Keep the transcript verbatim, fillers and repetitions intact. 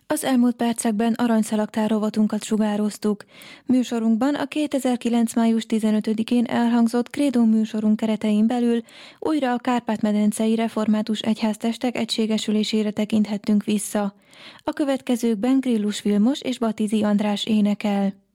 Az elmúlt percekben aranyszalagtár rovatunkat sugároztuk. Műsorunkban a kétezer-kilenc. május tizenötödikén elhangzott Krédó műsorunk keretein belül újra a Kárpát-medencei református egyháztestek egységesülésére tekinthettünk vissza. A következőkben Grillus Vilmos és Batizi András énekel.